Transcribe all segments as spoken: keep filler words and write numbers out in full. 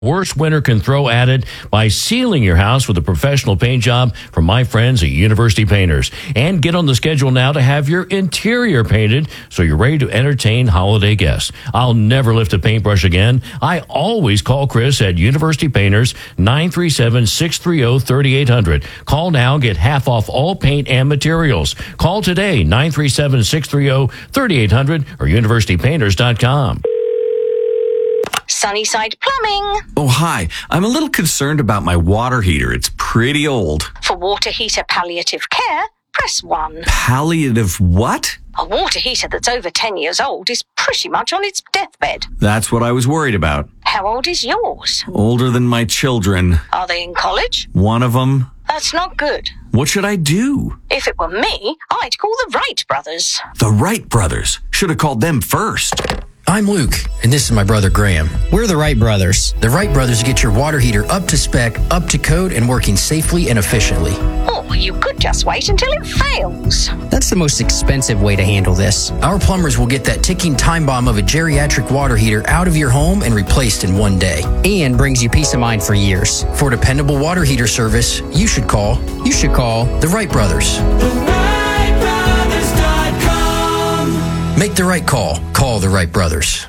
Worst winter can throw at it by sealing your house with a professional paint job from my friends at University Painters. And get on the schedule now to have your interior painted so you're ready to entertain holiday guests. I'll never lift a paintbrush again. I always call Chris at University Painters, nine three seven, six three zero, three eight zero zero. Call now, get half off all paint and materials. Call today, nine three seven, six three zero, three eight zero zero or university painters dot com. Sunnyside Plumbing. Oh, hi. I'm a little concerned about my water heater. It's pretty old. For water heater palliative care, press one. Palliative what? A water heater that's over ten years old is pretty much on its deathbed. That's what I was worried about. How old is yours? Older than my children. Are they in college? One of them. That's not good. What should I do? If it were me, I'd call the Wright brothers. The Wright brothers. Should have called them first. I'm Luke, and this is my brother Graham. We're the Wright brothers. The Wright brothers get your water heater up to spec, up to code, and working safely and efficiently. Or you could just wait until it fails. That's the most expensive way to handle this. Our plumbers will get that ticking time bomb of a geriatric water heater out of your home and replaced in one day. And brings you peace of mind for years. For dependable water heater service, you should call, you should call the Wright brothers. Make the right call. Call the Wright brothers.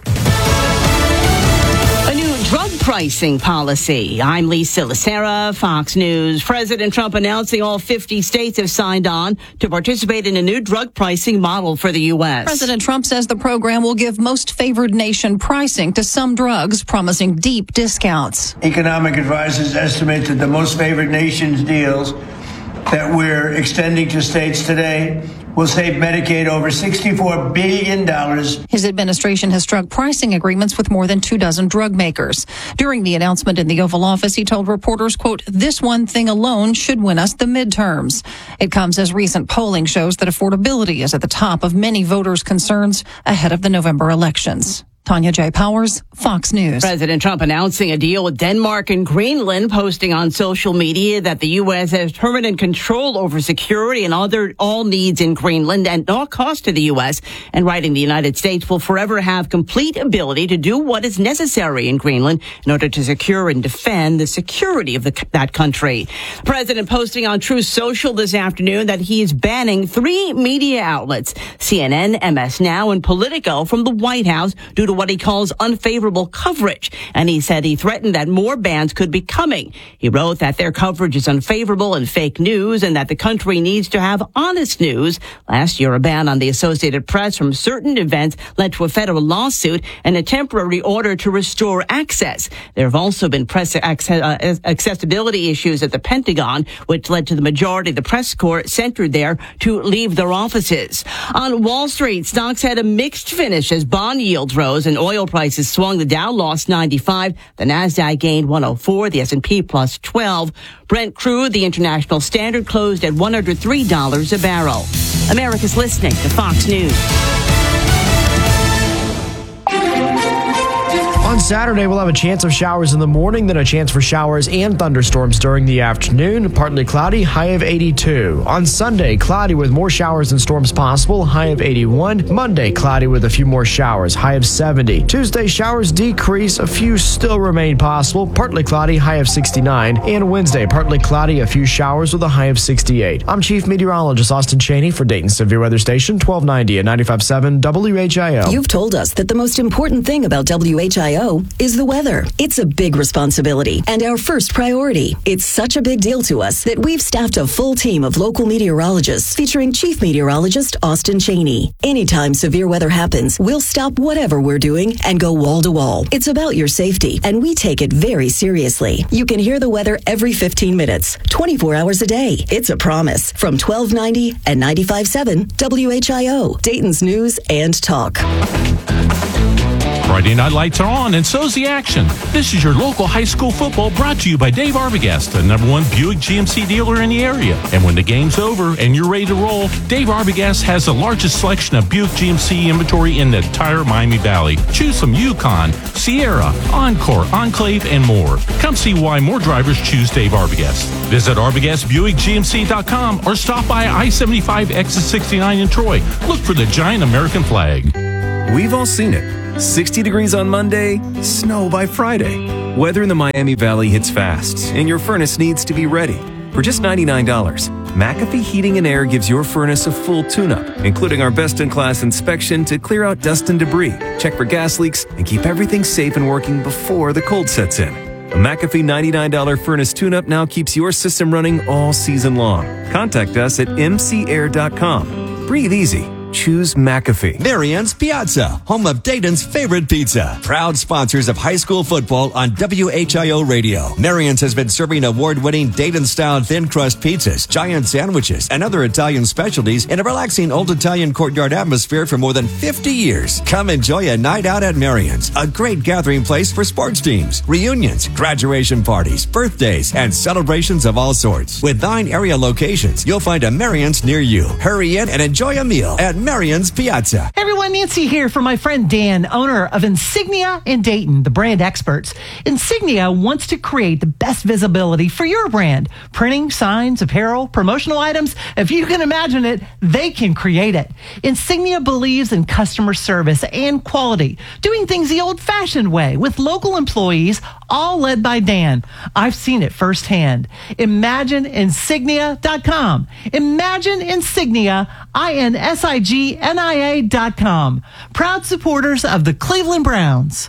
A new drug pricing policy. I'm Lisa Lacera, Fox News. President Trump announcing all fifty states have signed on to participate in a new drug pricing model for the U S. President Trump says the program will give most favored nation pricing to some drugs, promising deep discounts. Economic advisors estimate that the most favored nations deals that we're extending to states today will save Medicaid over sixty-four billion dollars. His administration has struck pricing agreements with more than two dozen drug makers. During the announcement in the Oval Office, he told reporters, quote, "This one thing alone should win us the midterms." It comes as recent polling shows that affordability is at the top of many voters' concerns ahead of the November elections. Tanya J. Powers, Fox News. President Trump announcing a deal with Denmark and Greenland, posting on social media that the U S has permanent control over security and other all needs in Greenland at no cost to the U S, and writing the United States will forever have complete ability to do what is necessary in Greenland in order to secure and defend the security of the, that country. The president posting on Truth Social this afternoon that he is banning three media outlets, C N N, M S Now, and Politico, from the White House due to what he calls unfavorable coverage. And he said he threatened that more bans could be coming. He wrote that their coverage is unfavorable and fake news and that the country needs to have honest news. Last year, a ban on the Associated Press from certain events led to a federal lawsuit and a temporary order to restore access. There have also been press access, uh, accessibility issues at the Pentagon, which led to the majority of the press corps centered there to leave their offices. On Wall Street, stocks had a mixed finish as bond yields rose and oil prices swung. The Dow lost ninety-five. The Nasdaq gained one oh four. The S and P plus twelve. Brent crude, the international standard, closed at one hundred three dollars a barrel. America's listening to Fox News. On Saturday, we'll have a chance of showers in the morning, then a chance for showers and thunderstorms during the afternoon. Partly cloudy, high of eighty-two. On Sunday, cloudy with more showers and storms possible, high of eighty-one. Monday, cloudy with a few more showers, high of seventy. Tuesday, showers decrease, a few still remain possible, partly cloudy, high of sixty-nine. And Wednesday, partly cloudy, a few showers with a high of sixty-eight. I'm Chief Meteorologist Austin Cheney for Dayton Severe Weather Station, twelve ninety and ninety-five point seven W H I O. You've told us that the most important thing about W H I O is the weather. It's a big responsibility and our first priority. It's such a big deal to us that we've staffed a full team of local meteorologists featuring Chief Meteorologist Austin Cheney. Anytime severe weather happens, we'll stop whatever we're doing and go wall to wall. It's about your safety, and we take it very seriously. You can hear the weather every fifteen minutes, twenty-four hours a day. It's a promise. From twelve ninety and ninety-five point seven W H I O, Dayton's News and Talk. Friday night lights are on, and so's the action. This is your local high school football brought to you by Dave Arbogast, the number one Buick G M C dealer in the area. And when the game's over and you're ready to roll, Dave Arbogast has the largest selection of Buick G M C inventory in the entire Miami Valley. Choose from Yukon, Sierra, Encore, Enclave, and more. Come see why more drivers choose Dave Arbogast. Visit Arbogast Buick G M C dot com or stop by I seventy-five exit sixty-nine in Troy. Look for the giant American flag. We've all seen it. sixty degrees on Monday, snow by Friday. Weather in the Miami Valley hits fast, and your furnace needs to be ready. For just ninety-nine dollars, McAfee Heating and Air gives your furnace a full tune-up, including our best-in-class inspection to clear out dust and debris, check for gas leaks, and keep everything safe and working before the cold sets in. A McAfee ninety-nine dollars furnace tune-up now keeps your system running all season long. Contact us at m c air dot com. Breathe easy. Choose McAfee. Marianne's Pizza, home of Dayton's favorite pizza. Proud sponsors of high school football on W H I O Radio. Marianne's has been serving award-winning Dayton-style thin crust pizzas, giant sandwiches, and other Italian specialties in a relaxing old Italian courtyard atmosphere for more than fifty years. Come enjoy a night out at Marianne's, a great gathering place for sports teams, reunions, graduation parties, birthdays, and celebrations of all sorts. With nine area locations, you'll find a Marianne's near you. Hurry in and enjoy a meal at Marianne's Piazza. Hey everyone, Nancy here for my friend Dan, owner of Insignia in Dayton, the brand experts. Insignia wants to create the best visibility for your brand. Printing, signs, apparel, promotional items, if you can imagine it, they can create it. Insignia believes in customer service and quality, doing things the old-fashioned way with local employees, all led by Dan. I've seen it firsthand. Imagine Insignia dot com. Imagine Insignia, I N S I G N I A dot com. Proud supporters of the Cleveland Browns.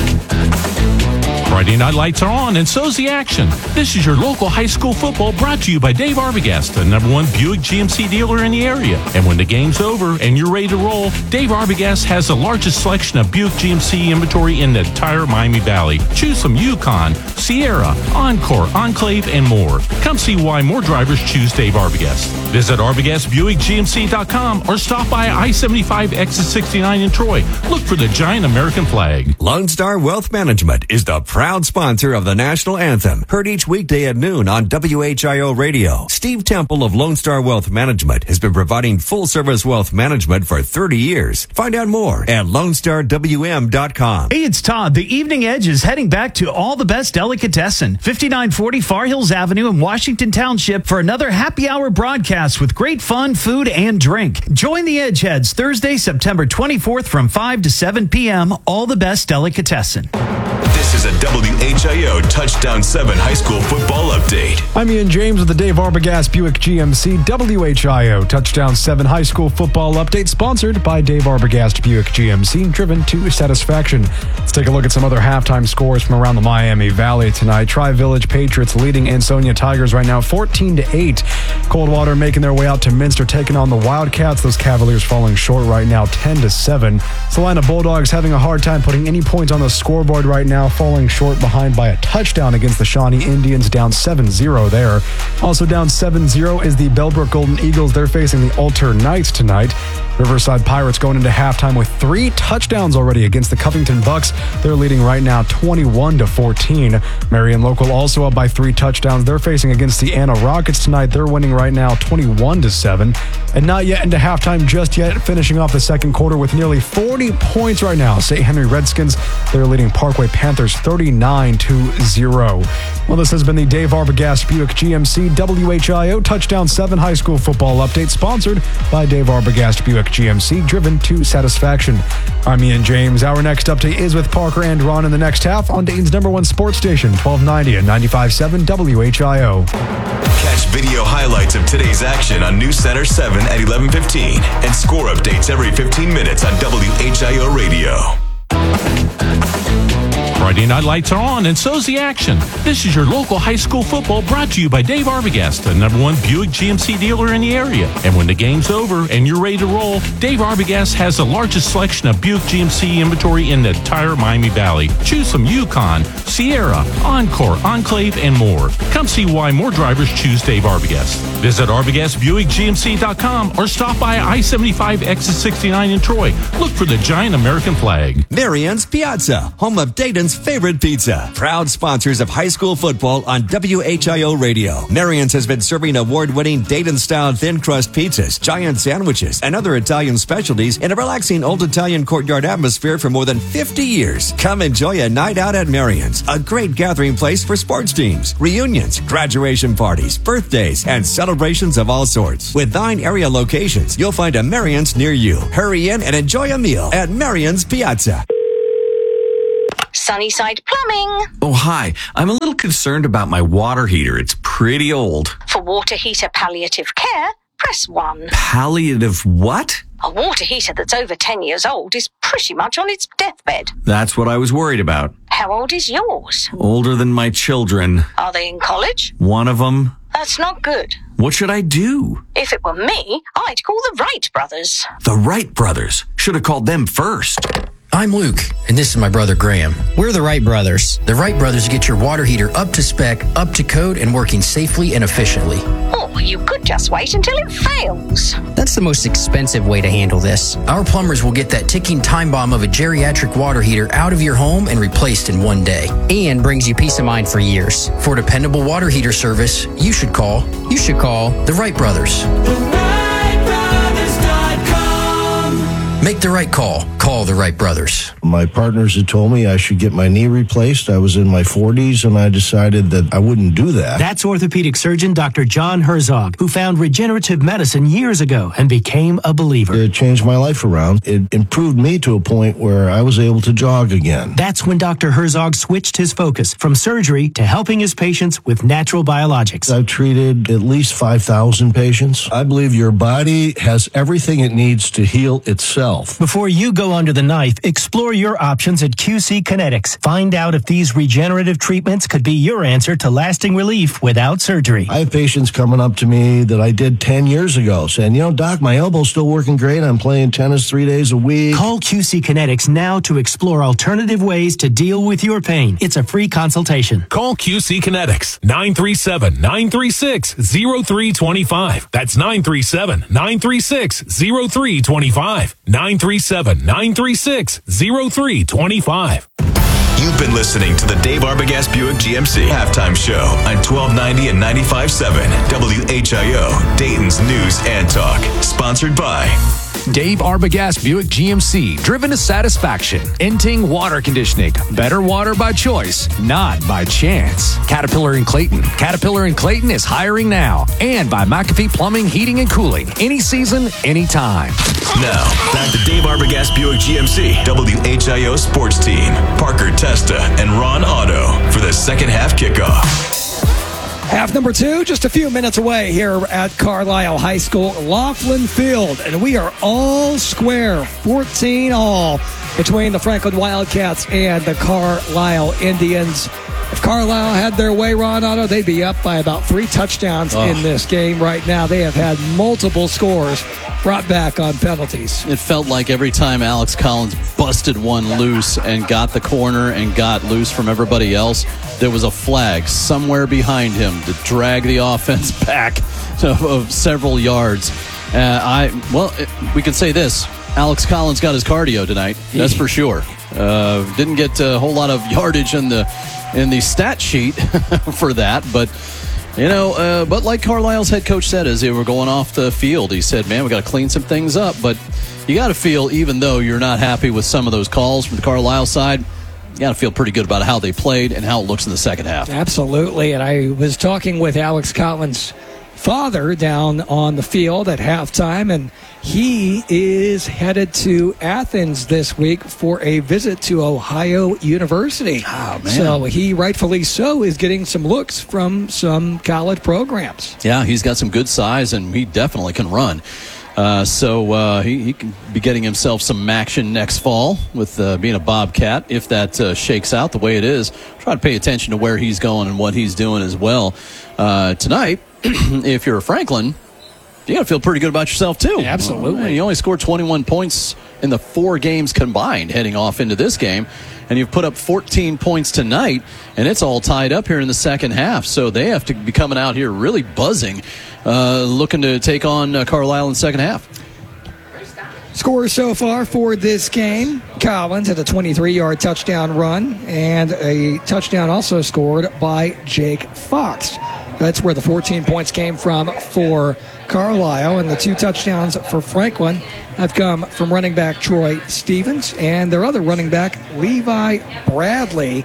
Friday night lights are on, and so's the action. This is your local high school football brought to you by Dave Arbogast, the number one Buick G M C dealer in the area. And when the game's over and you're ready to roll, Dave Arbogast has the largest selection of Buick G M C inventory in the entire Miami Valley. Choose from Yukon, Sierra, Encore, Enclave, and more. Come see why more drivers choose Dave Arbogast. Visit Arbogast Buick G M C dot com or stop by I seventy-five exit sixty-nine in Troy. Look for the giant American flag. Lone Star Wealth Management is the proud sponsor of the national anthem, heard each weekday at noon on W H I O Radio. Steve Temple of Lone Star Wealth Management has been providing full-service wealth management for thirty years. Find out more at lone star w m dot com. Hey, it's Todd. The Evening Edge is heading back to All the Best Delicatessen, fifty-nine forty Far Hills Avenue in Washington Township for another happy hour broadcast with great fun, food, and drink. Join the Edgeheads Thursday, September twenty-fourth from five to seven p.m. All the Best Delicatessen. This is a W H I O Touchdown seven High School Football Update. I'm Ian James with the Dave Arbogast Buick G M C W H I O Touchdown seven High School Football Update, sponsored by Dave Arbogast Buick G M C, driven to satisfaction. Let's take a look at some other halftime scores from around the Miami Valley tonight. Tri-Village Patriots leading Ansonia Tigers right now fourteen to eight. Coldwater making their way out to Minster, taking on the Wildcats. Those Cavaliers falling short right now ten to seven. Salina Bulldogs having a hard time putting any points on the scoreboard right now, falling short behind by a touchdown against the Shawnee Indians, down seven zero there. Also down seven zero is the Bellbrook Golden Eagles. They're facing the Alter Knights tonight. Riverside Pirates going into halftime with three touchdowns already against the Covington Bucks. They're leading right now twenty-one to fourteen. Marion Local also up by three touchdowns. They're facing against the Anna Rockets tonight. They're winning right now twenty-one to seven. And not yet into halftime just yet, finishing off the second quarter with nearly forty points right now. Saint Henry Redskins, they're leading Parkway Panthers thirty-nine to zero. Well, this has been the Dave Arbogast Buick G M C W H I O Touchdown seven High School Football Update, sponsored by Dave Arbogast Buick G M C, driven to satisfaction. I'm Ian James. Our next update is with Parker and Ron in the next half on Dayton's number one sports station, twelve ninety and ninety-five point seven W H I O. Catch video highlights of today's action on News Center seven at eleven fifteen and score updates every fifteen minutes on W H I O Radio. Friday night lights are on, and so's the action. This is your local high school football brought to you by Dave Arbogast, the number one Buick G M C dealer in the area. And when the game's over and you're ready to roll, Dave Arbogast has the largest selection of Buick G M C inventory in the entire Miami Valley. Choose from Yukon, Sierra, Encore, Enclave, and more. Come see why more drivers choose Dave Arbogast. Visit Arbogast Buick G M C dot com or stop by I seventy-five exit sixty-nine in Troy. Look for the giant American flag. Marianne's Pizza, home of Dayton's favorite pizza. Proud sponsors of high school football on W H I O Radio. Marianne's has been serving award-winning Dayton-style thin crust pizzas, giant sandwiches, and other Italian specialties in a relaxing old Italian courtyard atmosphere for more than fifty years. Come enjoy a night out at Marianne's, a great gathering place for sports teams, reunions, graduation parties, birthdays, and celebrations of all sorts. With nine area locations, you'll find a Marianne's near you. Hurry in and enjoy a meal at Marianne's Piazza. Sunnyside Plumbing. Oh, hi. I'm a little concerned about my water heater. It's pretty old. For water heater palliative care, press one. Palliative what? A water heater that's over ten years old is pretty much on its deathbed. That's what I was worried about. How old is yours? Older than my children. Are they in college? One of them. That's not good. What should I do? If it were me, I'd call the Wright brothers. The Wright brothers. Should have called them first. I'm Luke, and this is my brother Graham. We're the Wright brothers. The Wright brothers get your water heater up to spec, up to code, and working safely and efficiently. Or you could just wait until it fails. That's the most expensive way to handle this. Our plumbers will get that ticking time bomb of a geriatric water heater out of your home and replaced in one day. And brings you peace of mind for years. For dependable water heater service, you should call, you should call the Wright brothers. Make the right call. Call the Wright brothers. My partners had told me I should get my knee replaced. I was in my forties, and I decided that I wouldn't do that. That's orthopedic surgeon Doctor John Herzog, who found regenerative medicine years ago and became a believer. It changed my life around. It improved me to a point where I was able to jog again. That's when Doctor Herzog switched his focus from surgery to helping his patients with natural biologics. I've treated at least five thousand patients. I believe your body has everything it needs to heal itself. Before you go under the knife, explore your options at Q C Kinetics. Find out if these regenerative treatments could be your answer to lasting relief without surgery. I have patients coming up to me that I did ten years ago saying, you know, Doc, my elbow's still working great. I'm playing tennis three days a week. Call Q C Kinetics now to explore alternative ways to deal with your pain. It's a free consultation. Call Q C Kinetics, nine three seven, nine three six, zero three two five. That's nine three seven, nine three six, zero three two five. nine three seven, nine three six, zero three two five. You've been listening to the Dave Arbogast Buick G M C Halftime Show on twelve ninety and ninety-five point seven W H I O, Dayton's News and Talk. Sponsored by Dave Arbogast Buick G M C, driven to satisfaction. Enting Water Conditioning, better water by choice, not by chance. Caterpillar and Clayton, Caterpillar and Clayton is hiring now. And by McAfee Plumbing, Heating and Cooling, any season, anytime. Now, back to Dave Arbogast Buick G M C, W H I O Sports Team, Parker Testa and Ron Otto for the second half kickoff. Half number two, just a few minutes away here at Carlisle High School, Laughlin Field. And we are all square, fourteen all, between the Franklin Wildcats and the Carlisle Indians. If Carlisle had their way, Ron Otto, they'd be up by about three touchdowns oh. in this game right now. They have had multiple scores brought back on penalties. It felt like every time Alex Collins busted one loose and got the corner and got loose from everybody else, there was a flag somewhere behind him to drag the offense back of, of several yards. Uh, I well, it, we can say this. Alex Collins got his cardio tonight. That's for sure. Uh, didn't get a whole lot of yardage in the in the stat sheet for that, but you know, uh, but like Carlisle's head coach said as they were going off the field, he said, "Man, we got to clean some things up." But you got to feel, even though you're not happy with some of those calls from the Carlisle side, you got to feel pretty good about how they played and how it looks in the second half. Absolutely, and I was talking with Alex Collins' father down on the field at halftime, and he is headed to Athens this week for a visit to Ohio University. Oh, man. So he, rightfully so, is getting some looks from some college programs. Yeah, he's got some good size, and he definitely can run. Uh, so uh, he, he can be getting himself some action next fall with uh, being a Bobcat, if that uh, shakes out the way it is. Try to pay attention to where he's going and what he's doing as well. Uh, tonight, if you're a Franklin, you got to feel pretty good about yourself, too. Absolutely. Uh, you only scored twenty-one points in the four games combined heading off into this game, and you've put up fourteen points tonight, and it's all tied up here in the second half. So they have to be coming out here really buzzing, uh, looking to take on uh, Carlisle in the second half. Scores so far for this game: Collins had a twenty-three-yard touchdown run, and a touchdown also scored by Jake Fox. That's where the fourteen points came from for Carlisle, and the two touchdowns for Franklin have come from running back Troy Stevens and their other running back, Levi Bradley.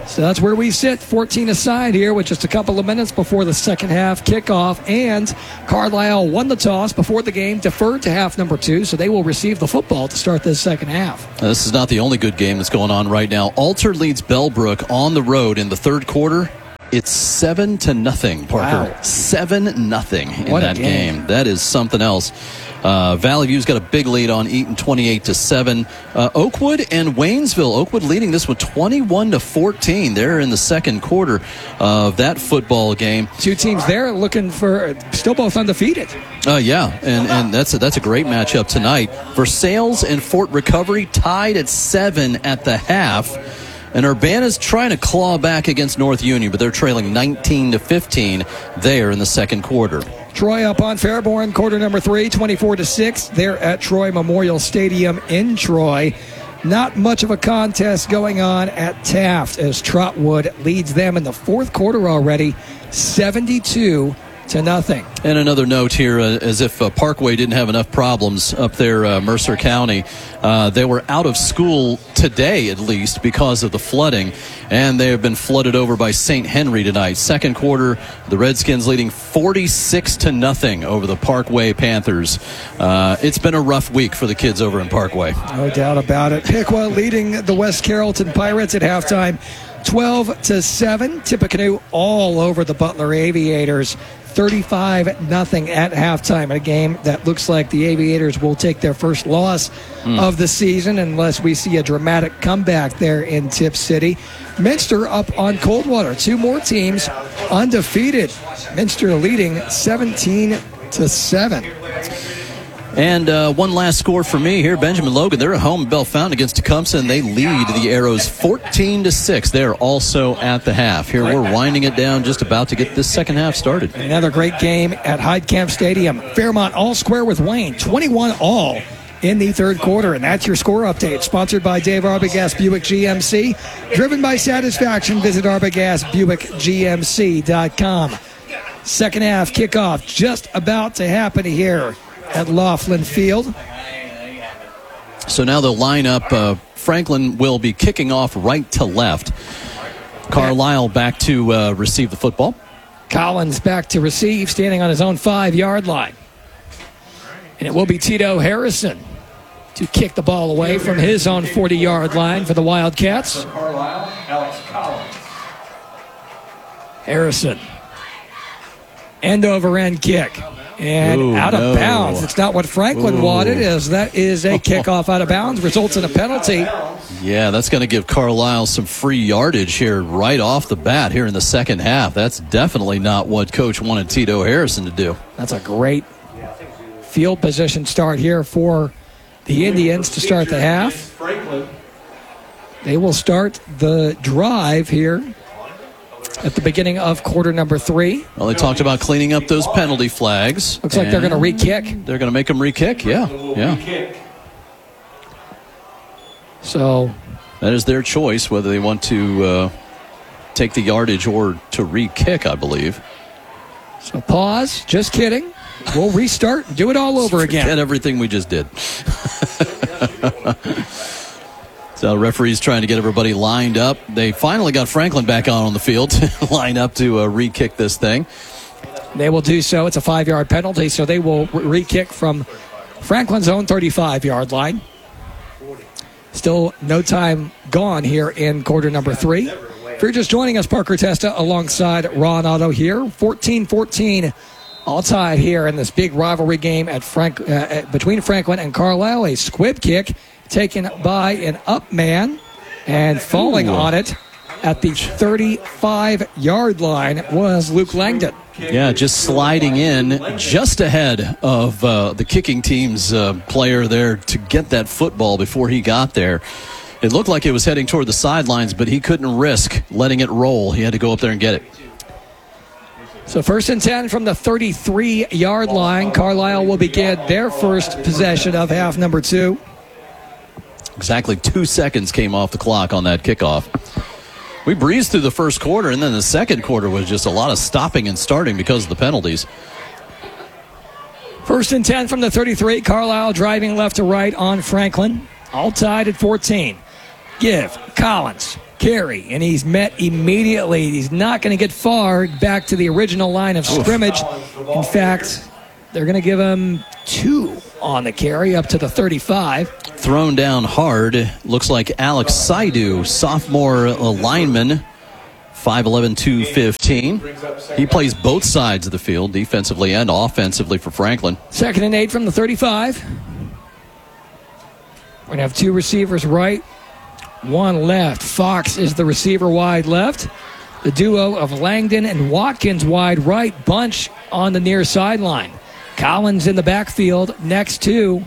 So that's where we sit, fourteen aside here with just a couple of minutes before the second half kickoff. And Carlisle won the toss before the game, deferred to half number two, so they will receive the football to start this second half. Now, this is not the only good game that's going on right now. Alter leads Bellbrook on the road in the third quarter. It's seven to nothing, Parker. Wow. Seven nothing in What a that game. game. That is something else. Uh, Valley View's got a big lead on Eaton, twenty-eight to seven. Uh, Oakwood and Waynesville. Oakwood leading this with twenty-one to fourteen. They're in the second quarter of that football game. Two teams there looking for, still both undefeated. Uh, yeah, and, and that's a, that's a great matchup tonight. Versailles and Fort Recovery tied at seven at the half. And Urbana's trying to claw back against North Union, but they're trailing nineteen to fifteen there in the second quarter. Troy up on Fairborn, quarter number three, twenty-four to six. They're at Troy Memorial Stadium in Troy. Not much of a contest going on at Taft as Trotwood leads them in the fourth quarter already, seventy-two to nothing. And another note here, uh, as if uh, Parkway didn't have enough problems up there, uh, Mercer County. Uh, they were out of school today, at least, because of the flooding, and they have been flooded over by Saint Henry tonight. Second quarter, the Redskins leading forty-six to nothing over the Parkway Panthers. Uh, it's been a rough week for the kids over in Parkway. No doubt about it. Piqua leading the West Carrollton Pirates at halftime, twelve to seven. Tippecanoe all over the Butler Aviators, thirty-five nothing at halftime. A game that looks like the Aviators will take their first loss mm. of the season unless we see a dramatic comeback there in Tip City. Minster up on Coldwater. Two more teams undefeated. Minster leading seventeen to seven. And uh, one last score for me here. Benjamin Logan, they're at home at Bellefontaine against Tecumseh, and they lead the Arrows fourteen to six. They're also at the half. Here we're winding it down, just about to get this second half started. Another great game at Heidkamp Stadium. Fairmont all square with Wayne, twenty-one all in the third quarter. And that's your score update, sponsored by Dave Arbogast Buick G M C. Driven by satisfaction, visit Arbogast Buick G M C dot com. Second half kickoff just about to happen here at Laughlin Field. So now they'll line up. Uh, Franklin will be kicking off right to left. Carlisle back to uh, receive the football. Collins back to receive, standing on his own five-yard line. And it will be Tito Harrison to kick the ball away from his own forty-yard line for the Wildcats. Harrison. End-over-end kick. And Ooh, out of no. bounds. It's not what Franklin Ooh. wanted, as that is a kickoff out of bounds, results in a penalty. Yeah, that's going to give Carlisle some free yardage here right off the bat here in the second half. That's definitely not what Coach wanted Tito Harrison to do. That's a great field position start here for the Indians to start the half. They will start the drive here at the beginning of quarter number three. Well, they talked about cleaning up those penalty flags. Looks like they're going to re-kick. They're going to make them re-kick, yeah. Yeah. So that is their choice, whether they want to uh, take the yardage or to re-kick, I believe. So pause. Just kidding. We'll restart and do it all over again. Forget everything we just did. So referees trying to get everybody lined up. They finally got Franklin back on on the field to line up to uh, re-kick this thing. They will do so. It's a five-yard penalty, so they will re-kick from Franklin's own thirty-five-yard line. Still no time gone here in quarter number three. If you're just joining us, Parker Testa alongside Ron Otto here. fourteen fourteen all tied here in this big rivalry game at Frank uh, between Franklin and Carlisle. A squib kick taken by an up man, and falling Ooh. on it at the thirty-five-yard line was Luke Langdon. Yeah, just sliding in just ahead of uh, the kicking team's uh, player there to get that football before he got there. It looked like it was heading toward the sidelines, but he couldn't risk letting it roll. He had to go up there and get it. So first and ten from the thirty-three-yard line. Carlisle will begin their first possession of half number two. Exactly two seconds came off the clock on that kickoff. We breezed through the first quarter, and then the second quarter was just a lot of stopping and starting because of the penalties. First and ten from the thirty-three. Carlisle driving left to right on Franklin. All tied at fourteen. Give. Collins. carry, and he's met immediately. He's not going to get far back to the original line of scrimmage. In fact, they're going to give him two on the carry up to the thirty-five. Thrown down hard. Looks like Alex Saidu, sophomore lineman, five eleven, two fifteen. He plays both sides of the field, defensively and offensively for Franklin. Second and eight from the thirty-five. We're going to have two receivers right, one left. Fox is the receiver wide left. The duo of Langdon and Watkins wide right, bunch on the near sideline. Collins in the backfield next to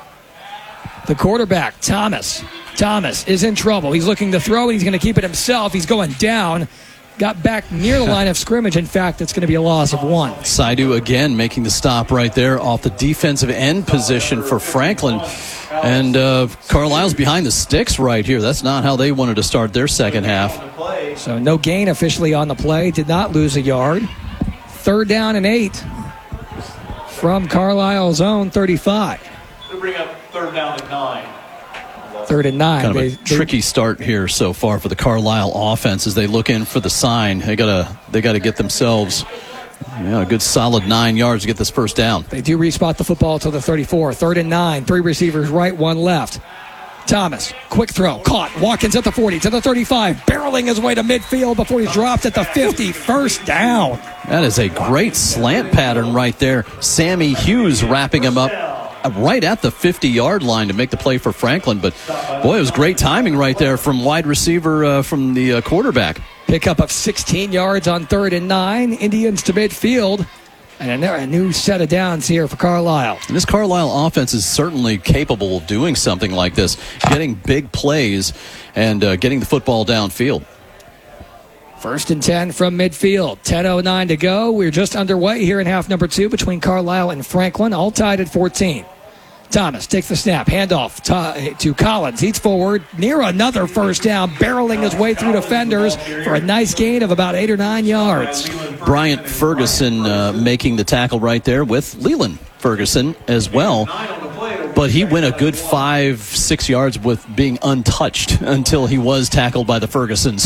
the quarterback, Thomas. Thomas is in trouble. He's looking to throw, and he's going to keep it himself. He's going down. Got back near the line of scrimmage. In fact, it's going to be a loss of one. Saidu again making the stop right there off the defensive end position for Franklin. And uh, Carlisle's behind the sticks right here. That's not how they wanted to start their second half. So no gain officially on the play. Did not lose a yard. Third down and eight from Carlisle's own thirty-five. To bring up third down and nine. Third and nine. Kind of they, a they, tricky start here so far for the Carlisle offense as they look in for the sign. They gotta they gotta get themselves you know, a good solid nine yards to get this first down. They do respot the football to the thirty-four. Third and nine. Three receivers right, one left. Thomas, quick throw, caught. Watkins at the forty, to the thirty-five, barreling his way to midfield before he's dropped at the fifty. First down. That is a great slant pattern right there. Sammy Hughes wrapping him up right at the fifty-yard line to make the play for Franklin. But, boy, it was great timing right there from wide receiver uh, from the uh, quarterback. Pickup of sixteen yards on third and nine. Indians to midfield. And a new set of downs here for Carlisle. And this Carlisle offense is certainly capable of doing something like this, getting big plays and uh, getting the football downfield. First and ten from midfield. ten oh nine to go. We're just underway here in half number two between Carlisle and Franklin, all tied at fourteen. Thomas takes the snap, handoff to, to Collins. He's forward, near another first down, barreling his way through defenders for a nice gain of about eight or nine yards. Bryant Ferguson uh, making the tackle right there with Leland Ferguson as well. But he went a good five, six yards with being untouched until he was tackled by the Fergusons.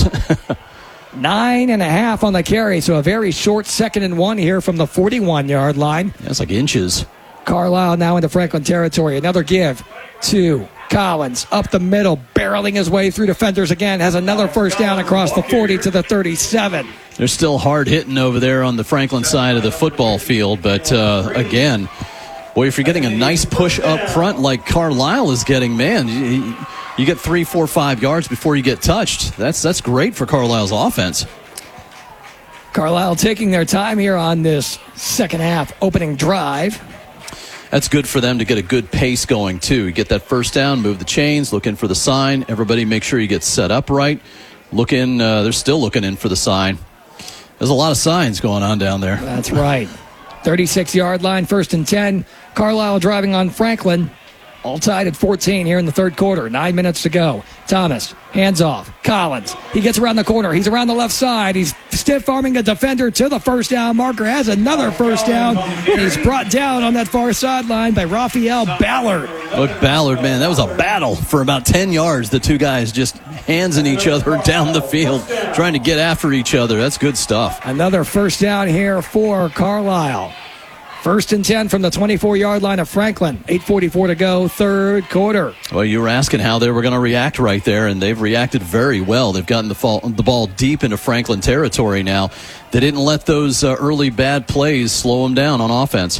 Nine and a half on the carry, so a very short second and one here from the forty-one-yard line. That's like inches. Carlisle now into Franklin territory. Another give to Collins. Up the middle, barreling his way through defenders again. Has another first down across the forty to the thirty-seven. They're still hard hitting over there on the Franklin side of the football field. But uh, again, boy, if you're getting a nice push up front like Carlisle is getting, man, you, you get three, four, five yards before you get touched. That's, that's great for Carlisle's offense. Carlisle taking their time here on this second half opening drive. That's good for them to get a good pace going, too. You get that first down, move the chains, look in for the sign. Everybody make sure you get set up right. Look in, uh, they're still looking in for the sign. There's a lot of signs going on down there. That's right. thirty-six-yard line, first and ten. Carlisle driving on Franklin. All tied at fourteen here in the third quarter. Nine minutes to go. Thomas, hands off. Collins, he gets around the corner. He's around the left side. He's stiff-arming a defender to the first down marker. Has another first down. And he's brought down on that far sideline by Raphael Ballard. Look, Ballard, man, that was a battle for about ten yards. The two guys just handsing each other down the field, trying to get after each other. That's good stuff. Another first down here for Carlisle. First and ten from the twenty-four-yard line of Franklin. eight forty-four to go, third quarter. Well, you were asking how they were going to react right there, and they've reacted very well. They've gotten the, fall, the ball deep into Franklin territory now. They didn't let those uh, early bad plays slow them down on offense.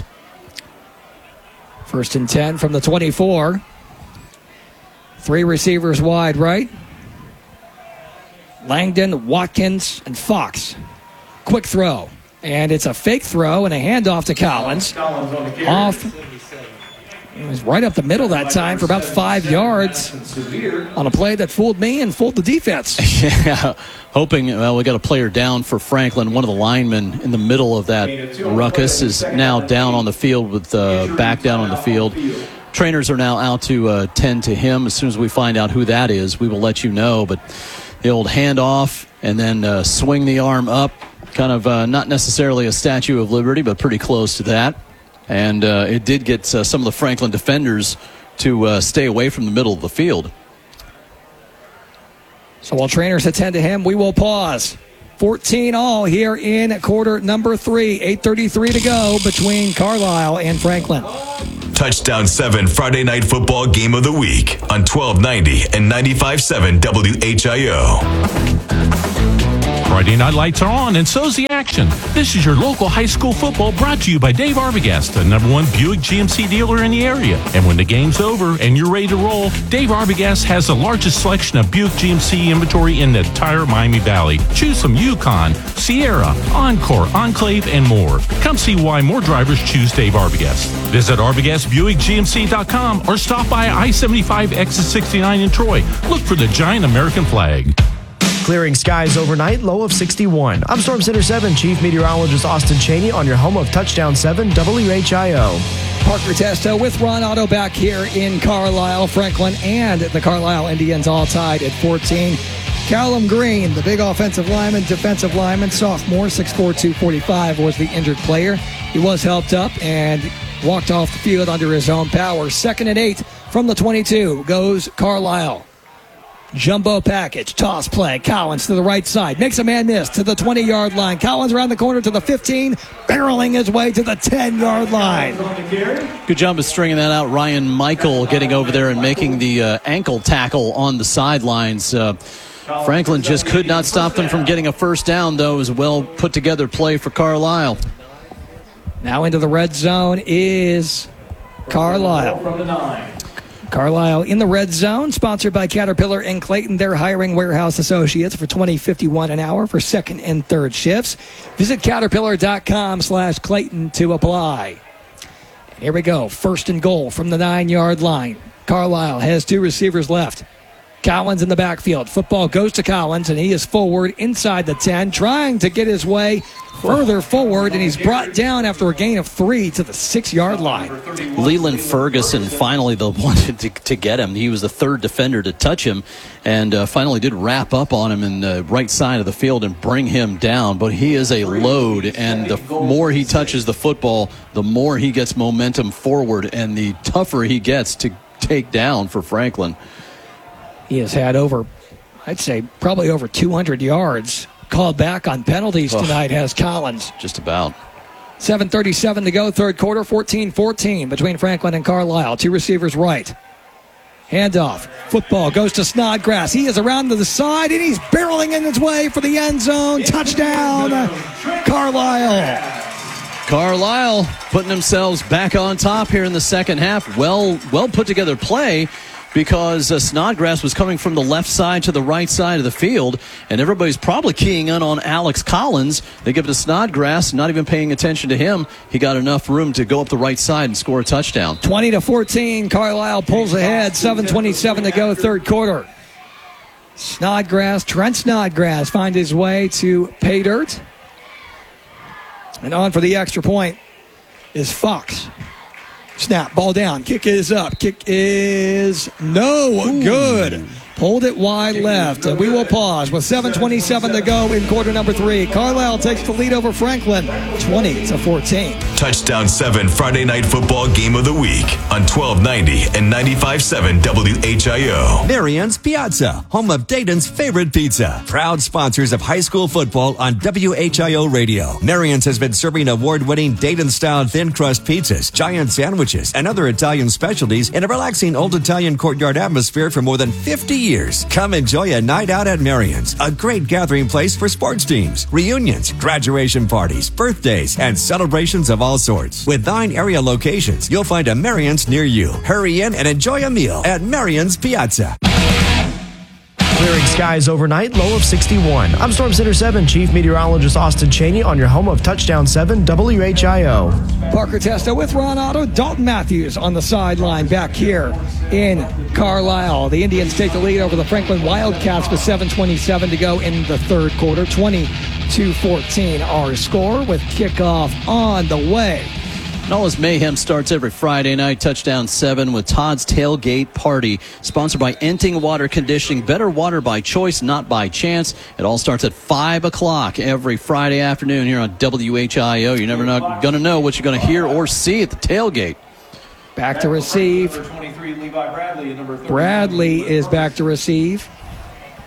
First and ten from the twenty-four. Three receivers wide right. Langdon, Watkins, and Fox. Quick throw. And it's a fake throw and a handoff to Collins. Off. It was right up the middle that time for about five yards on a play that fooled me and fooled the defense. Yeah, hoping, well, we got a player down for Franklin. One of the linemen in the middle of that ruckus is now down on the field with uh, back down on the field. Trainers are now out to uh, tend to him. As soon as we find out who that is, we will let you know. But the old handoff and then uh, swing the arm up. Kind of uh, not necessarily a Statue of Liberty, but pretty close to that. And uh, it did get uh, some of the Franklin defenders to uh, stay away from the middle of the field. So while trainers attend to him, we will pause. fourteen all here in quarter number three. eight thirty-three to go between Carlisle and Franklin. Touchdown seven Friday Night Football Game of the Week on twelve ninety and ninety-five point seven W H I O. Friday night lights are on, and so's the action. This is your local high school football brought to you by Dave Arbogast, the number one Buick G M C dealer in the area. And when the game's over and you're ready to roll, Dave Arbogast has the largest selection of Buick G M C inventory in the entire Miami Valley. Choose from Yukon, Sierra, Encore, Enclave, and more. Come see why more drivers choose Dave Arbogast. Visit Arbogast Buick G M C dot com or stop by I seventy-five exit sixty-nine in Troy. Look for the giant American flag. Clearing skies overnight, low of sixty-one. I'm Storm Center seven Chief Meteorologist Austin Cheney on your home of Touchdown seven W H I O. Parker Testo with Ron Otto back here in Carlisle. Franklin and the Carlisle Indians all tied at fourteen. Callum Green, the big offensive lineman, defensive lineman, sophomore, six four, two forty-five, was the injured player. He was helped up and walked off the field under his own power. Second and eight from the twenty-two goes Carlisle. Jumbo package, toss play. Collins to the right side. Makes a man miss to the twenty-yard line. Collins around the corner to the fifteen, barreling his way to the ten-yard line. Good job of stringing that out. Ryan Michael getting over there and making the uh, ankle tackle on the sidelines. Uh, Franklin just could not stop them from getting a first down, though. It was a well put together play for Carlisle. Now into the red zone is Carlisle. From the nine. Carlisle in the red zone, sponsored by Caterpillar and Clayton. They're hiring warehouse associates for twenty fifty-one an hour for second and third shifts. Visit caterpillar.com slash Clayton to apply. And here we go. First and goal from the nine-yard line. Carlisle has two receivers left. Collins in the backfield. Football goes to Collins, and he is forward inside the ten, trying to get his way further forward, and he's brought down after a gain of three to the six-yard line. Leland Ferguson finally the one to, to get him. He was the third defender to touch him, and uh, finally did wrap up on him in the right side of the field and bring him down. But he is a load, and the more he touches the football, the more he gets momentum forward, and the tougher he gets to take down for Franklin. He has had over, I'd say, probably over two hundred yards called back on penalties tonight, has Collins. Just about. seven thirty-seven to go, third quarter, fourteen fourteen between Franklin and Carlisle. Two receivers right. Handoff. Football goes to Snodgrass. He is around to the side, and he's barreling in his way for the end zone. Touchdown, Carlisle. Carlisle putting themselves back on top here in the second half. Well, well put together play, because uh, Snodgrass was coming from the left side to the right side of the field, and everybody's probably keying in on Alex Collins. They give it to Snodgrass, not even paying attention to him. He got enough room to go up the right side and score a touchdown. twenty to fourteen, Carlisle pulls ahead, seven twenty-seven to go, third quarter. Snodgrass, Trent Snodgrass, finds his way to pay dirt. And on for the extra point is Fox. Snap, ball down, kick is up, kick is no Ooh. Good. Pulled it wide left, and we will pause with seven twenty-seven to go in quarter number three. Carlisle takes the lead over Franklin, twenty to fourteen. Touchdown seven Friday Night Football Game of the Week on twelve ninety and ninety-five point seven W H I O. Marion's Piazza, home of Dayton's favorite pizza. Proud sponsors of high school football on W H I O Radio. Marion's has been serving award-winning Dayton-style thin crust pizzas, giant sandwiches, and other Italian specialties in a relaxing old Italian courtyard atmosphere for more than fifty years. Come enjoy a night out at Marion's, a great gathering place for sports teams, reunions, graduation parties, birthdays, and celebrations of all sorts. With nine area locations, you'll find a Marion's near you. Hurry in and enjoy a meal at Marion's Piazza. Clearing skies overnight, low of sixty-one. I'm Storm Center seven Chief Meteorologist Austin Cheney on your home of Touchdown seven W H I O. Parker Testo with Ron Otto. Dalton Matthews on the sideline back here in Carlisle. The Indians take the lead over the Franklin Wildcats with seven twenty-seven to go in the third quarter. twenty-two fourteen our score with kickoff on the way. And all this mayhem starts every Friday night, Touchdown seven, with Todd's Tailgate Party, sponsored by Enting Water Conditioning. Better water by choice, not by chance. It all starts at five o'clock every Friday afternoon here on W H I O. You're never not going to know what you're going to hear or see at the tailgate. Back to receive. Bradley is back to receive.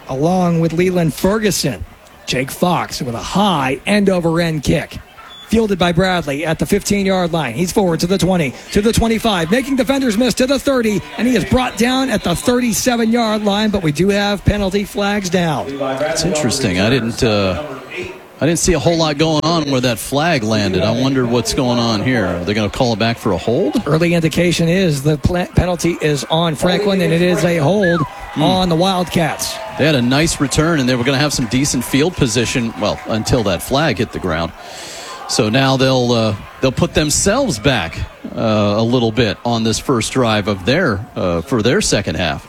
along with Leland Ferguson. Jake Fox with a high end-over-end kick. Fielded by Bradley at the fifteen-yard line. He's forward to the twenty, to the twenty-five, making defenders miss to the thirty, and he is brought down at the thirty-seven-yard line, but we do have penalty flags down. That's interesting. I didn't uh, I didn't see a whole lot going on where that flag landed. I wondered what's going on here. Are they going to call it back for a hold? Early indication is the pl- penalty is on Franklin, and it is a hold hmm. on the Wildcats. They had a nice return, and they were going to have some decent field position, well, until that flag hit the ground. So now they'll uh, they'll put themselves back uh, a little bit on this first drive of their uh, for their second half.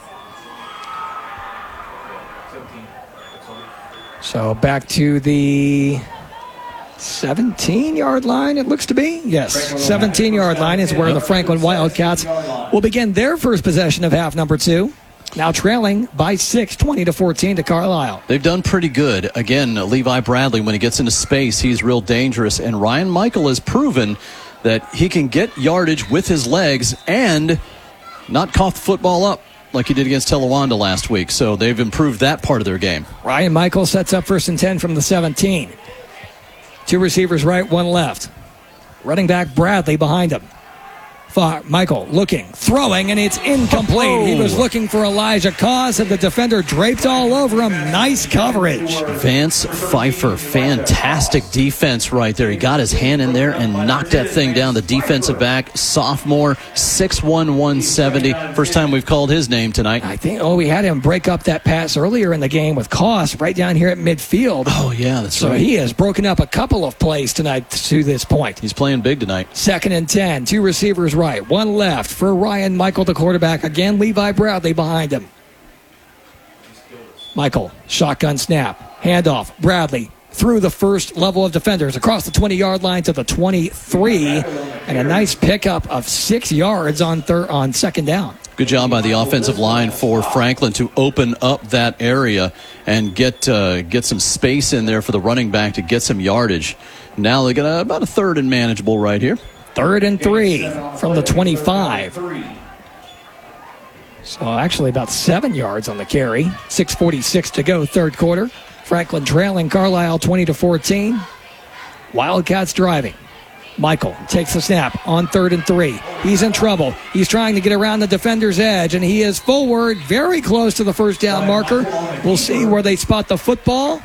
So back to the seventeen-yard line, it looks to be. Yes, seventeen-yard line is where the Franklin Wildcats will begin their first possession of half number two. Now trailing by six, twenty to fourteen to Carlisle. They've done pretty good. Again, Levi Bradley, when he gets into space, he's real dangerous. And Ryan Michael has proven that he can get yardage with his legs and not cough the football up like he did against Telawanda last week. So they've improved that part of their game. Ryan Michael sets up first and ten from the seventeen. Two receivers right, one left. Running back Bradley behind him. Far, Michael looking, throwing, and it's incomplete. Oh. He was looking for Elijah Cause, and the defender draped all over him. Nice coverage. Vance Pfeiffer, fantastic defense right there. He got his hand in there and knocked that thing down. The defensive back, sophomore, six one, one seventy. First time we've called his name tonight. I think, oh, we had him break up that pass earlier in the game with Cause right down here at midfield. Oh, yeah, that's so right. So he has broken up a couple of plays tonight to this point. He's playing big tonight. Second and ten, two receivers right, one left for Ryan Michael, the quarterback. Again, Levi Bradley behind him. Michael, shotgun snap, handoff, Bradley through the first level of defenders across the twenty-yard line to the twenty-three, and a nice pickup of six yards on third on second down. Good job by the offensive line for Franklin to open up that area and get uh, get some space in there for the running back to get some yardage. Now they got a, about a third and manageable right here. Third and three from the twenty-five. So actually about seven yards on the carry. six forty-six to go, third quarter. Franklin trailing Carlisle twenty to fourteen. Wildcats driving. Michael takes the snap on third and three. He's in trouble. He's trying to get around the defender's edge, and he is forward, very close to the first down marker. We'll see where they spot the football.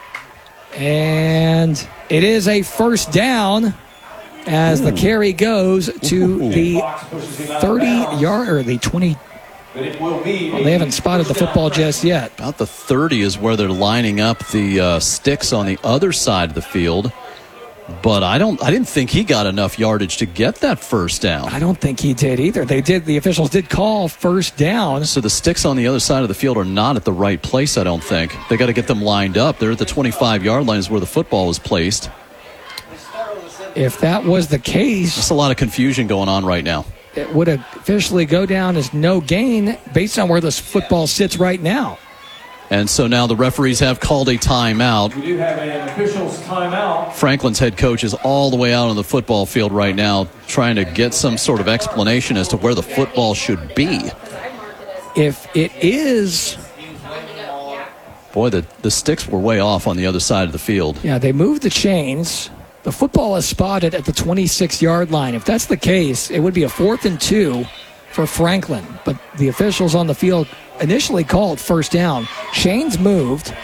And it is a first down as the carry goes to the thirty-yard or the twenty. Well, they haven't spotted the football just yet. About the thirty is where they're lining up the uh, sticks on the other side of the field. But I don't. I didn't think he got enough yardage to get that first down. I don't think he did either. They did. The officials did call first down. So the sticks on the other side of the field are not at the right place, I don't think. They got to get them lined up. They're at the twenty-five-yard line is where the football was placed. If that was the case... There's a lot of confusion going on right now. It would officially go down as no gain based on where this football sits right now. And so now the referees have called a timeout. We do have an official's timeout. Franklin's head coach is all the way out on the football field right now trying to get some sort of explanation as to where the football should be. If it is... Boy, the, the sticks were way off on the other side of the field. Yeah, they moved the chains. The football is spotted at the twenty-six-yard line. If that's the case, it would be a fourth and two for Franklin. But the officials on the field initially called first down. Chains moved.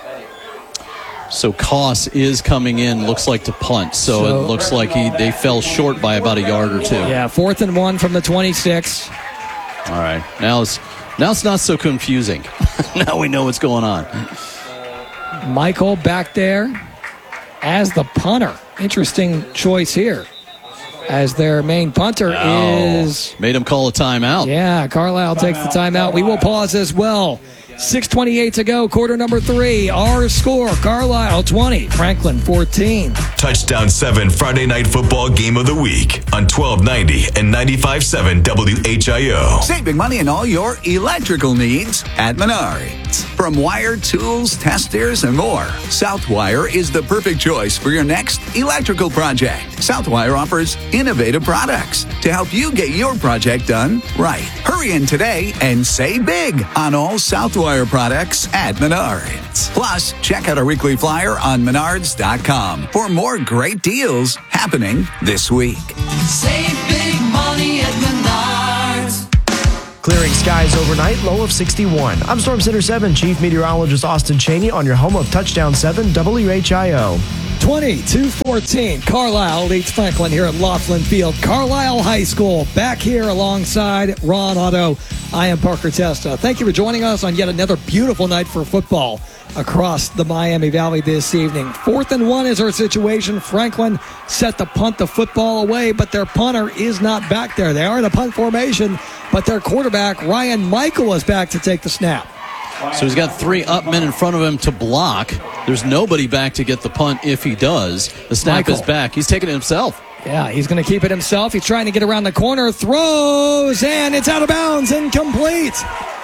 So Koss is coming in, looks like to punt. So, so it looks like he they fell short by about a yard or two. Yeah, fourth and one from the twenty-six. All right, now it's now it's not so confusing. Now we know what's going on. Michael back there as the punter. Interesting choice here, as their main punter oh, is... Made him call a timeout. Yeah, Carlisle takes the timeout. We will pause as well. six twenty-eight to go, quarter number three. Our score, Carlisle twenty, Franklin fourteen. Touchdown seven Friday Night Football Game of the Week on twelve ninety and ninety-five point seven W H I O. Saving money on all your electrical needs at Menards. From wire, tools, testers, and more, Southwire is the perfect choice for your next electrical project. Southwire offers innovative products to help you get your project done right. Hurry in today and save big on all Southwire products at Menards. Plus, check out our weekly flyer on menards dot com for more great deals happening this week. Save big money at Menards. Clearing skies overnight, low of sixty-one. I'm Storm Center seven Chief Meteorologist Austin Cheney on your home of Touchdown seven W H I O. twenty-two fourteen. Carlisle leads Franklin here at Laughlin Field. Carlisle High School back here alongside Ron Otto. I am Parker Testa. Thank you for joining us on yet another beautiful night for football across the Miami Valley this evening. Fourth and one is our situation. Franklin set to punt the football away, but their punter is not back there. They are in a punt formation, but their quarterback, Ryan Michael, is back to take the snap. So he's got three up men in front of him to block. There's nobody back to get the punt if he does. The snap Michael. is back. He's taking it himself. Yeah, he's going to keep it himself. He's trying to get around the corner, throws, and it's out of bounds, incomplete.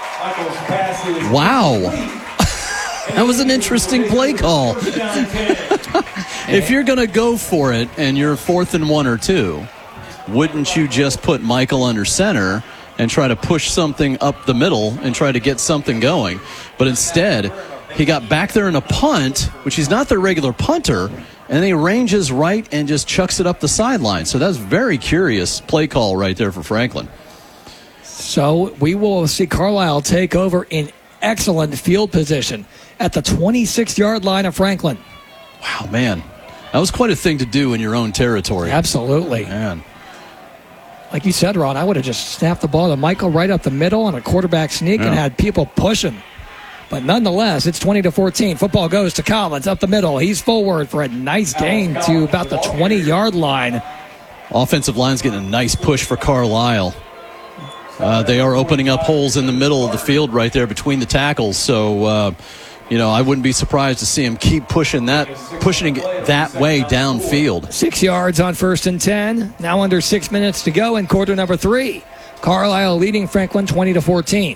Wow. That was an interesting play call. If you're going to go for it and you're fourth and one or two, wouldn't you just put Michael under center and try to push something up the middle and try to get something going? But instead, he got back there in a punt, which he's not their regular punter, and then he ranges right and just chucks it up the sideline. So that's very curious play call right there for Franklin. So we will see Carlisle take over in excellent field position at the twenty-six-yard line of Franklin. Wow, man. That was quite a thing to do in your own territory. Absolutely. Man. Like you said, Ron, I would have just snapped the ball to Michael right up the middle on a quarterback sneak Yeah. and had people pushing. But nonetheless, it's twenty to fourteen. Football goes to Collins up the middle. He's forward for a nice gain to about the twenty-yard line. Offensive line's getting a nice push for Carlisle. Uh, they are opening up holes in the middle of the field right there between the tackles. So, uh, you know, I wouldn't be surprised to see him keep pushing that, pushing it that way downfield. Six yards on first and ten. Now under six minutes to go in quarter number three. Carlisle leading Franklin twenty to fourteen.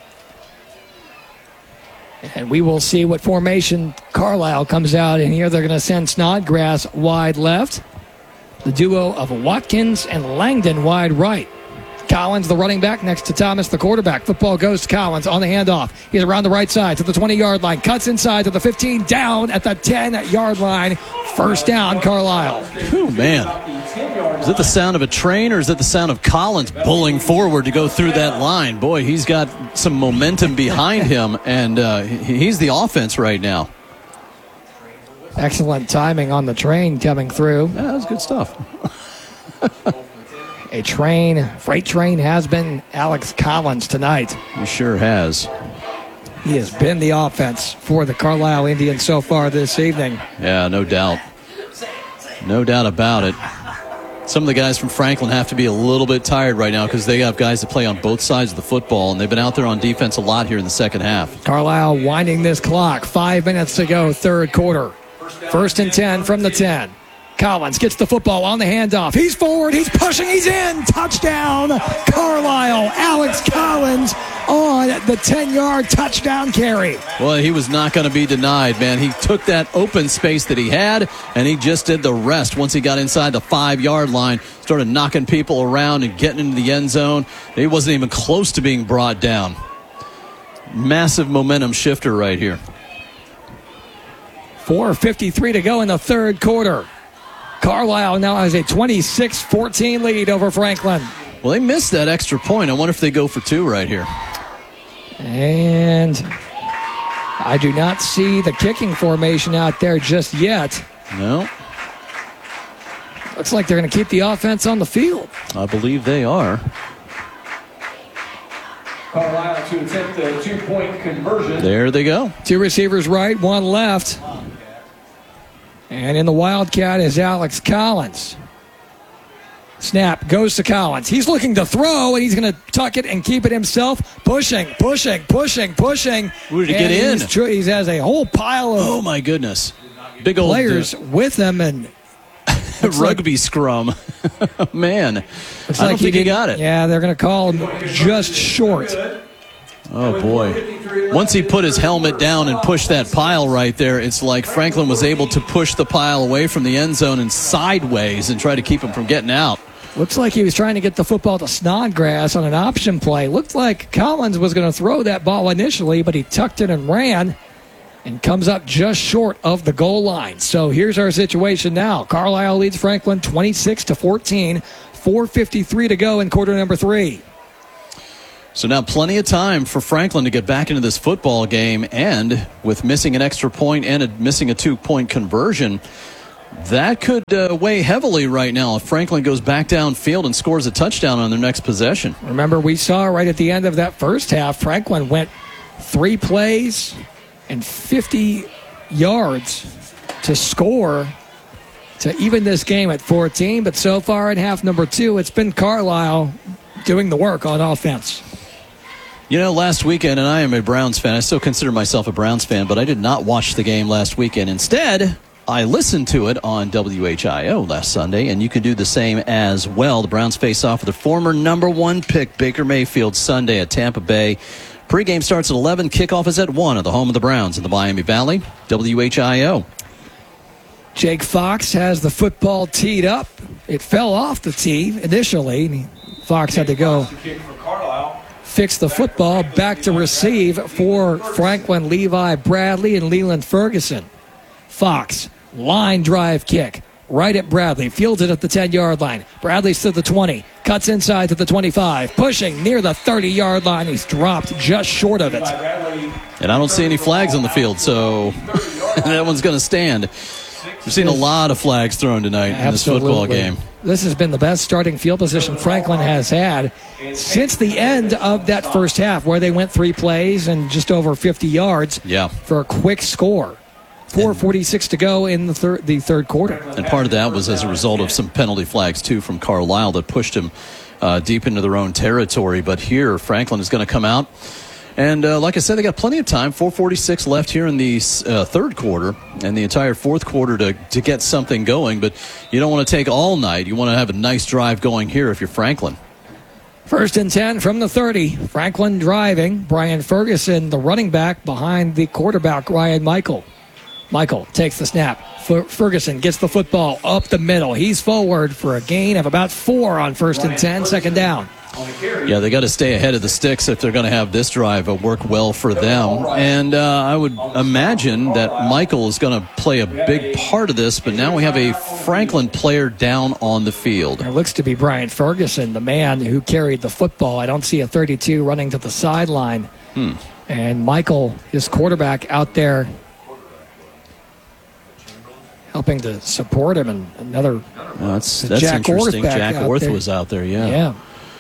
And we will see what formation Carlisle comes out in here. They're going to send Snodgrass wide left. The duo of Watkins and Langdon wide right. Collins, the running back, next to Thomas, the quarterback. Football goes to Collins on the handoff. He's around the right side to the twenty-yard line. Cuts inside to the fifteen, down at the ten-yard line. First down, Carlisle. Whew, man. Is it the sound of a train or is it the sound of Collins pulling forward to go through that line? Boy, he's got some momentum behind him, and uh, he's the offense right now. Excellent timing on the train coming through. Yeah, that was good stuff. A train, freight train has been Alex Collins tonight. He sure has. He has been the offense for the Carlisle Indians so far this evening. Yeah, no doubt. No doubt about it. Some of the guys from Franklin have to be a little bit tired right now because they have guys that play on both sides of the football, and they've been out there on defense a lot here in the second half. Carlisle winding this clock. Five minutes to go, third quarter. First and ten from the ten. Collins gets the football on the handoff. He's forward. He's pushing. He's in. Touchdown, Carlisle. Alex Collins on the ten-yard touchdown carry. Well, he was not going to be denied, man. He took that open space that he had, and he just did the rest once he got inside the five-yard line, started knocking people around and getting into the end zone. He wasn't even close to being brought down. Massive momentum shifter right here. four fifty-three to go in the third quarter. Carlisle now has a twenty-six fourteen lead over Franklin. Well, they missed that extra point. I wonder if they go for two right here. And I do not see the kicking formation out there just yet. No. Looks like they're going to keep the offense on the field. I believe they are. Carlisle to attempt the two-point conversion. There they go. Two receivers right, one left. And in the Wildcat is Alex Collins. Snap goes to Collins. He's looking to throw, and he's going to tuck it and keep it himself. Pushing, pushing, pushing, pushing. Where did he get in? He has a whole pile of oh my goodness, big old players uh, with him, and rugby like, scrum. Man, looks I like don't think he did, got it. Yeah, they're going to call him just short. Oh boy, once he put his helmet down and pushed that pile right there, it's like Franklin was able to push the pile away from the end zone and sideways and try to keep him from getting out. Looks like he was trying to get the football to Snodgrass on an option play. Looked like Collins was going to throw that ball initially, but he tucked it and ran and comes up just short of the goal line. So here's our situation now. Carlisle leads Franklin twenty-six to fourteen. four fifty-three to go in quarter number three. So now plenty of time for Franklin to get back into this football game, and with missing an extra point and a, missing a two-point conversion, that could uh, weigh heavily right now if Franklin goes back downfield and scores a touchdown on their next possession. Remember, we saw right at the end of that first half, Franklin went three plays and fifty yards to score to even this game at fourteen. But so far in half number two, it's been Carlisle doing the work on offense. You know, last weekend, and I am a Browns fan, I still consider myself a Browns fan, but I did not watch the game last weekend. Instead, I listened to it on W H I O last Sunday, and you can do the same as well. The Browns face off with the former number one pick, Baker Mayfield, Sunday at Tampa Bay. Pre-game starts at eleven. Kickoff is at one at the home of the Browns in the Miami Valley. W H I O. Jake Fox has the football teed up. It fell off the tee initially. Fox had to go fix the football. Back to receive for Franklin, Levi Bradley, and Leland Ferguson. Fox, line drive kick, right at Bradley, fields it at the ten-yard line. Bradley's to the twenty, cuts inside to the twenty-five, pushing near the thirty-yard line. He's dropped just short of it. And I don't see any flags on the field, so that one's going to stand. We've seen a lot of flags thrown tonight in this football game. This has been the best starting field position Franklin has had since the end of that first half, where they went three plays and just over fifty yards yeah. for a quick score. four forty-six to go in the third the third quarter. And part of that was as a result of some penalty flags, too, from Carlisle that pushed him uh, deep into their own territory. But here, Franklin is going to come out. And uh, like I said, they got plenty of time. four forty-six left here in the uh, third quarter and the entire fourth quarter to, to get something going. But you don't want to take all night. You want to have a nice drive going here if you're Franklin. First and ten from the thirty. Franklin driving. Brian Ferguson, the running back, behind the quarterback, Ryan Michael. Michael takes the snap. Fer- Ferguson gets the football up the middle. He's forward for a gain of about four on first and ten, second down. Yeah, they got to stay ahead of the sticks if they're going to have this drive work well for them. And uh, I would imagine that Michael is going to play a big part of this, but now we have a Franklin player down on the field. It looks to be Brian Ferguson, the man who carried the football. I don't see a thirty-two running to the sideline. Hmm. And Michael, his quarterback, out there helping to support him. And another well, that's that's Jack interesting. Orth Jack Orth there. was out there, yeah. Yeah.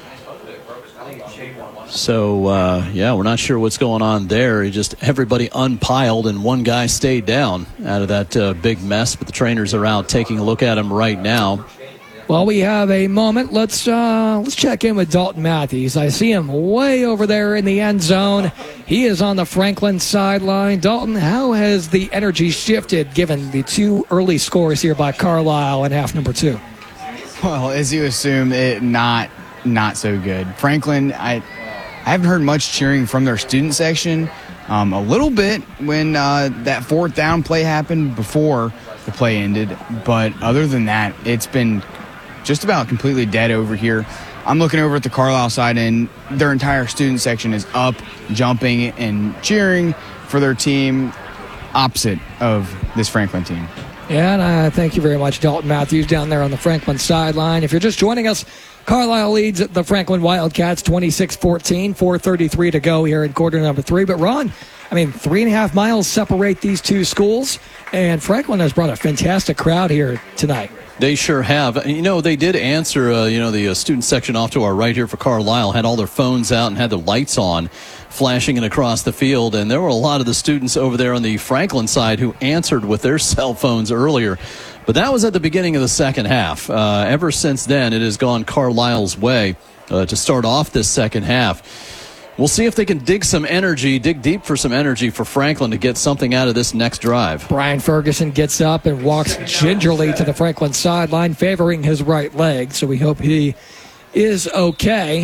So, uh, yeah, we're not sure what's going on there. It just everybody unpiled and one guy stayed down out of that uh, big mess. But the trainers are out taking a look at him right now. Well, we have a moment. Let's uh, let's check in with Dalton Matthews. I see him way over there in the end zone. He is on the Franklin sideline. Dalton, how has the energy shifted given the two early scores here by Carlisle in half number two? Well, as you assume, it not not so good. Franklin, I I haven't heard much cheering from their student section. Um, a little bit when uh, that fourth down play happened before the play ended, but other than that, it's been just about completely dead over here. I'm looking over at the Carlisle side, and their entire student section is up, jumping, and cheering for their team, opposite of this Franklin team. Yeah, and uh, thank you very much, Dalton Matthews, down there on the Franklin sideline. If you're just joining us, Carlisle leads the Franklin Wildcats twenty-six fourteen, four thirty-three to go here in quarter number three. But, Ron, I mean, three and a half miles separate these two schools, and Franklin has brought a fantastic crowd here tonight. They sure have. You know, they did answer, uh, you know, the uh, student section off to our right here for Carlisle had all their phones out and had their lights on, flashing it across the field. And there were a lot of the students over there on the Franklin side who answered with their cell phones earlier. But that was at the beginning of the second half. Uh, ever since then, it has gone Carlisle's way uh, to start off this second half. We'll see if they can dig some energy, dig deep for some energy for Franklin to get something out of this next drive. Brian Ferguson gets up and walks gingerly to the Franklin sideline, favoring his right leg. So we hope he is okay.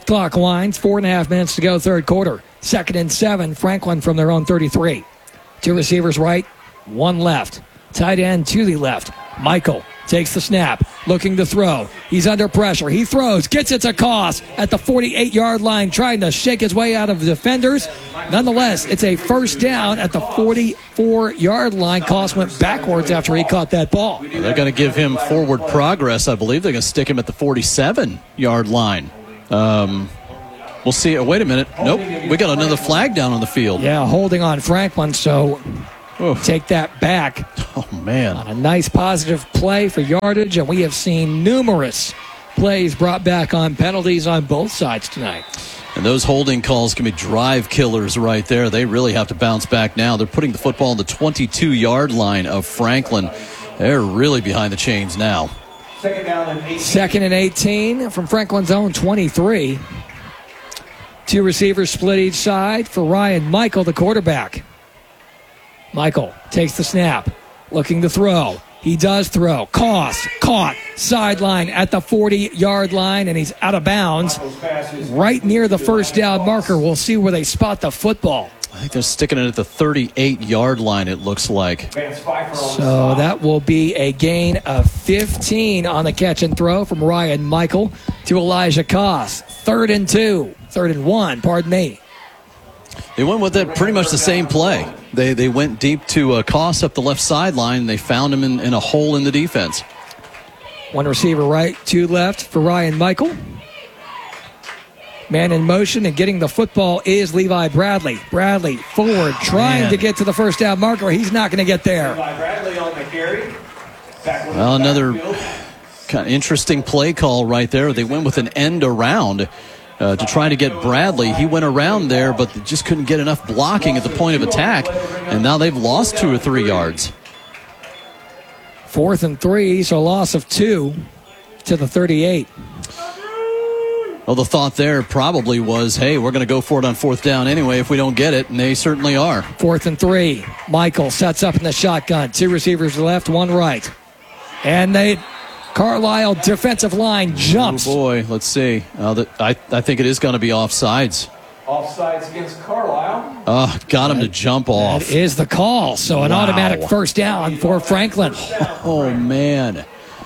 Clock winds. Four and a half minutes to go, third quarter. Second and seven. Franklin from their own thirty-three. Two receivers right, one left. Tight end to the left. Michael takes the snap, looking to throw. He's under pressure. He throws, gets it to Koss at the forty-eight-yard line, trying to shake his way out of the defenders. Nonetheless, it's a first down at the forty-four-yard line. Koss went backwards after he caught that ball. They're going to give him forward progress. I believe they're going to stick him at the forty-seven-yard line. Um, we'll see. Oh, wait a minute. Nope. We got another flag down on the field. Yeah, holding on Franklin, so take that back. Oh, man. On a nice positive play for yardage, and we have seen numerous plays brought back on penalties on both sides tonight. And those holding calls can be drive killers right there. They really have to bounce back now. They're putting the football on the twenty-two-yard line of Franklin. They're really behind the chains now. Second down and eighteen. Second and eighteen from Franklin's own twenty-three. Two receivers split each side for Ryan Michael, the quarterback. Michael takes the snap, looking to throw. He does throw. Koss caught sideline at the forty-yard line, and he's out of bounds right near the first down marker. We'll see where they spot the football. I think they're sticking it at the thirty-eight-yird line, it looks like. So that will be a gain of fifteen on the catch and throw from Ryan Michael to Elijah Koss. Third and two. Third and one, pardon me. They went with it pretty much the same play. They they went deep to uh, Koss up the left sideline, and they found him in, in a hole in the defense. One receiver right, two left for Ryan Michael. Man in motion and getting the football is Levi Bradley. Bradley forward, trying Man. to get to the first down marker. He's not going to get there. Levi Bradley on the carry. Well, another kind of interesting play call right there. They went with an end around uh, to try to get Bradley. He went around there, but they just couldn't get enough blocking at the point of attack, and now they've lost two or three yards. Fourth and three, so a loss of two to the thirty-eight. Well, the thought there probably was, hey, we're going to go for it on fourth down anyway if we don't get it, and they certainly are. Fourth and three. Michael sets up in the shotgun. Two receivers left, one right. And they, Carlisle defensive line jumps. Oh, boy, let's see. Uh, the, I, I think it is going to be offsides. Offsides against Carlisle. Oh, got him to jump off. That is the call. So an Wow. automatic first down for Franklin. Oh, man.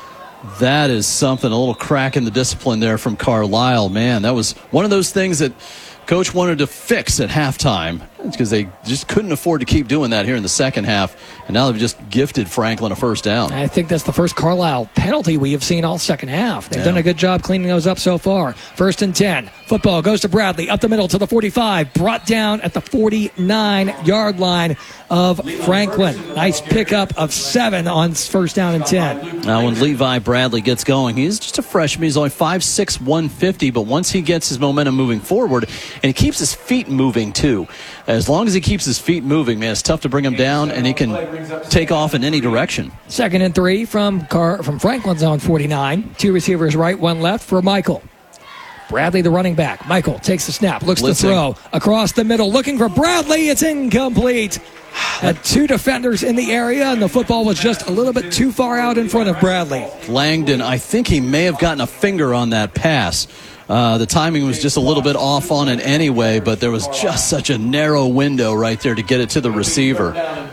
That is something, a little crack in the discipline there from Carlisle. Man, that was one of those things that Coach wanted to fix at halftime because they just couldn't afford to keep doing that here in the second half. And now they've just gifted Franklin a first down. I think that's the first Carlisle penalty we have seen all second half. They've Yeah. done a good job cleaning those up so far. First and ten. Football goes to Bradley up the middle to the forty-five. Brought down at the forty-nine-yard line of Franklin. Nice pickup of seven on first down and ten. Now, when Levi Bradley gets going, he's just a freshman. He's only five six, one fifty, but once he gets his momentum moving forward, and he keeps his feet moving too. As long as he keeps his feet moving, man, it's tough to bring him down, and he can take off in any direction. Second and three from Car- from Franklin's own forty-nine. Two receivers right, one left for Michael. Bradley, the running back. Michael takes the snap, looks Blitzing. to throw across the middle, looking for Bradley. It's incomplete. Had two defenders in the area, and the football was just a little bit too far out in front of Bradley. Langdon, I think he may have gotten a finger on that pass. Uh, the timing was just a little bit off on it anyway, but there was just such a narrow window right there to get it to the receiver.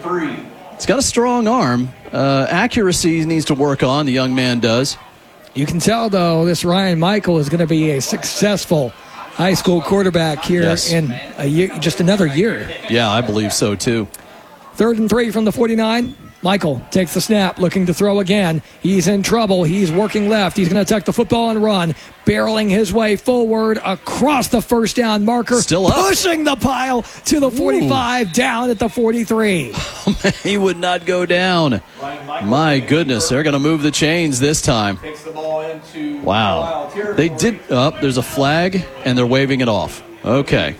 He's got a strong arm. Uh, accuracy needs to work on, the young man does. You can tell, though, this Ryan Michael is going to be a successful high school quarterback here Yes. in a year, just another year. Yeah, I believe so too. Third and three from the forty-nine. Michael takes the snap, looking to throw again. He's in trouble. He's working left. He's going to tuck the football and run, barreling his way forward across the first down marker. Still up. Pushing the pile to the forty-five, Ooh. Down at the forty-three. He would not go down. My goodness, they're going to move the chains this time. Wow. They did. Oh, there's a flag, and they're waving it off. Okay.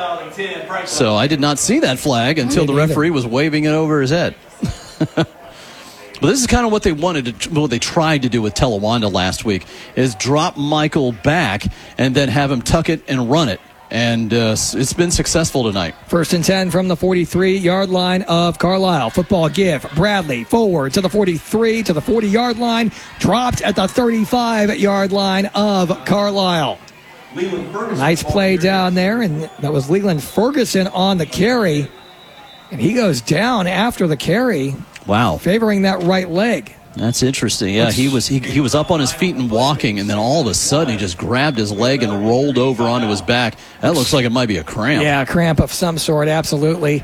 So I did not see that flag until the referee was waving it over his head. But this is kind of what they wanted to, what they tried to do with Telawanda last week, is drop Michael back and then have him tuck it and run it. And uh, it's been successful tonight. First and ten from the forty-three-yard line of Carlisle. Football give. Bradley forward to the forty-three, to the forty-yard line. Dropped at the thirty-five-yard line of Carlisle. Nice play down there, and that was Leland Ferguson on the carry. And he goes down after the carry. Wow. Favoring that right leg. That's interesting. Yeah, he was he, he was up on his feet and walking, and then all of a sudden he just grabbed his leg and rolled over onto his back. That looks like it might be a cramp. Yeah, a cramp of some sort, absolutely.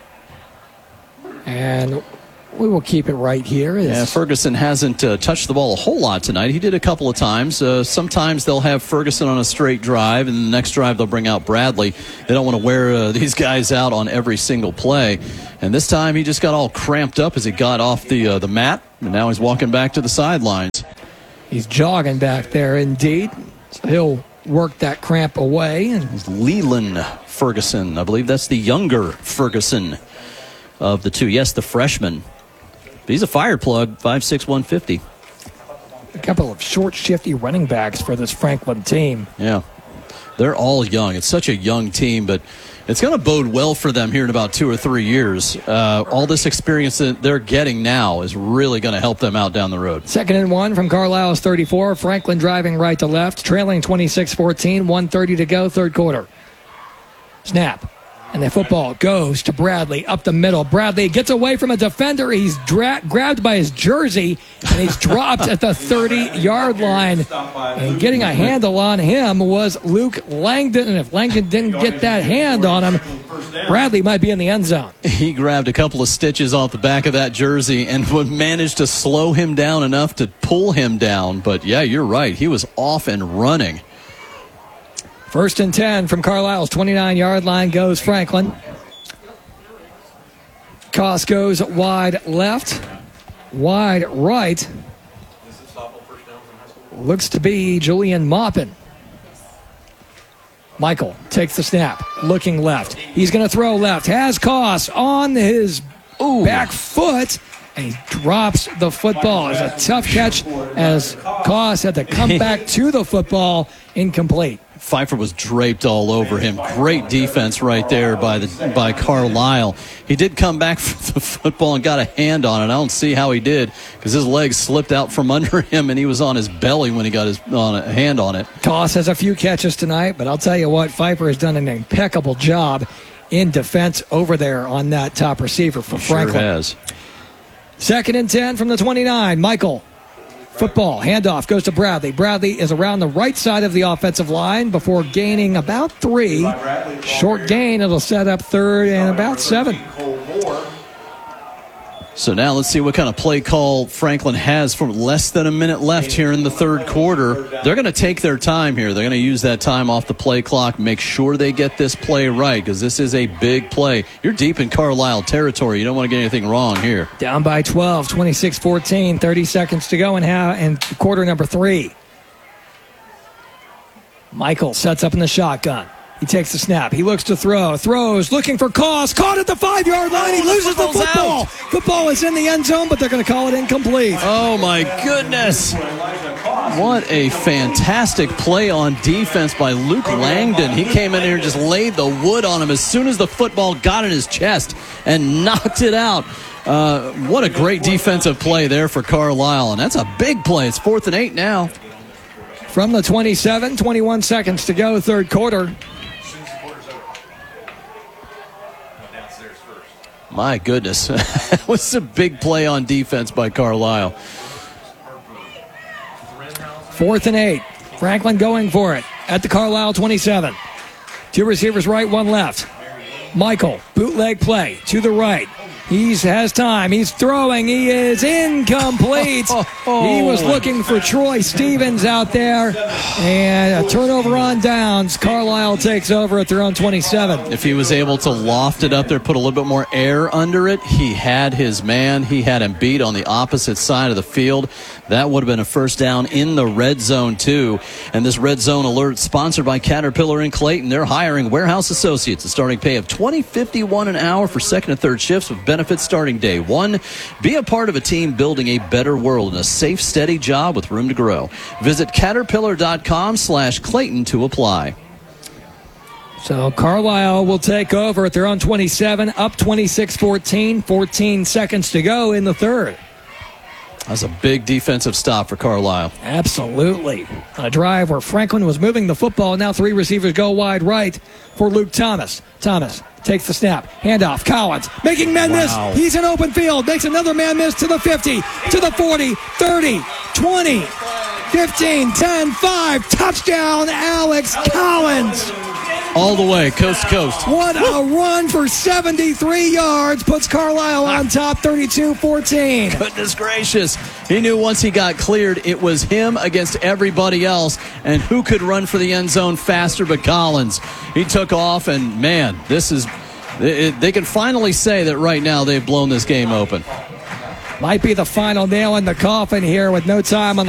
And we will keep it right here. Yeah, Ferguson hasn't uh, touched the ball a whole lot tonight. He did a couple of times. Uh, sometimes they'll have Ferguson on a straight drive, and the next drive they'll bring out Bradley. They don't want to wear uh, these guys out on every single play. And this time he just got all cramped up as he got off the uh, the mat, and now he's walking back to the sidelines. He's jogging back there, indeed. So he'll work that cramp away. And it's Leland Ferguson. I believe that's the younger Ferguson of the two. Yes, the freshman. But he's a fire plug, five six, one fifty. A couple of short, shifty running backs for this Franklin team. Yeah. They're all young. It's such a young team, but it's going to bode well for them here in about two or three years. Uh, all this experience that they're getting now is really going to help them out down the road. Second and one from Carlisle's thirty-four. Franklin driving right to left, trailing twenty-six fourteen, one thirty to go, third quarter. Snap. And the football goes to Bradley up the middle. Bradley gets away from a defender. He's dra- grabbed by his jersey, and he's dropped at the thirty-yard line. And getting a handle on him was Luke Langdon. And if Langdon didn't get that hand on him, Bradley might be in the end zone. He grabbed a couple of stitches off the back of that jersey and would manage to slow him down enough to pull him down. But, yeah, you're right. He was off and running. First and ten from Carlisle's twenty-nine-yard line goes Franklin. Koss goes wide left, wide right. Looks to be Julian Maupin. Michael takes the snap, looking left. He's going to throw left. Has Koss on his Ooh. back foot, and he drops the football. It's a tough catch as Koss had to come back to the football, incomplete. Pfeiffer was draped all over him. Great defense right there by the by Carlisle. He did come back for the football and got a hand on it. I don't see how he did because his legs slipped out from under him and he was on his belly when he got his on a hand on it. Koss has a few catches tonight, but I'll tell you what, Pfeiffer has done an impeccable job in defense over there on that top receiver for Sure Franklin. has. Second and ten from the twenty-nine. Michael. Football, handoff, goes to Bradley. Bradley is around the right side of the offensive line before gaining about three. Short gain, it'll set up third and about seven. So now let's see what kind of play call Franklin has from less than a minute left here in the third quarter. They're going to take their time here. They're going to use that time off the play clock, make sure they get this play right because this is a big play. You're deep in Carlisle territory. You don't want to get anything wrong here. Down by twelve, twenty-six fourteen, thirty seconds to go in, ha- in quarter number three. Michael sets up in the shotgun. He takes the snap. He looks to throw. Throws, looking for Koss. Caught at the five-yard line. He loses the football. Football is in the end zone, but they're going to call it incomplete. Oh, my goodness. What a fantastic play on defense by Luke Langdon. He came in here and just laid the wood on him as soon as the football got in his chest and knocked it out. Uh, what a great defensive play there for Carlisle, and that's a big play. It's fourth and eight now. From the twenty-seven, twenty-one seconds to go, third quarter. My goodness. That was a big play on defense by Carlisle. Fourth and eight. Franklin going for it at the Carlisle twenty-seven. Two receivers right, one left. Michael, bootleg play to the right. He has time. He's throwing. He is incomplete. He was looking for Troy Stevens out there. And a turnover on downs. Carlisle takes over at their own twenty-seven. If he was able to loft it up there, put a little bit more air under it, he had his man. He had him beat on the opposite side of the field. That would have been a first down in the red zone, too. And this red zone alert sponsored by Caterpillar in Clayton. They're hiring warehouse associates. A starting pay of twenty fifty-one an hour for second and third shifts with benefits. Benefits starting day one. Be a part of a team building a better world in a safe, steady job with room to grow. Visit caterpillar.com slash Clayton to apply. So Carlisle will take over at their own twenty-seven, up twenty-six fourteen, fourteen seconds to go in the third. That's a big defensive stop for Carlisle. Absolutely. On a drive where Franklin was moving the football. Now three receivers go wide right for Luke Thomas. Thomas takes the snap. Handoff. Collins making men Wow. miss. He's in open field. Makes another man miss to the fifty, to the forty, thirty, twenty, fifteen, ten, five. Touchdown, Alex Collins. All the way, coast to coast. What a run for seventy-three yards. Puts Carlisle on top, thirty-two fourteen. Goodness gracious. He knew once he got cleared, it was him against everybody else. And who could run for the end zone faster but Collins? He took off, and man, this is. They, they can finally say that right now they've blown this game open. Might be the final nail in the coffin here with no time on the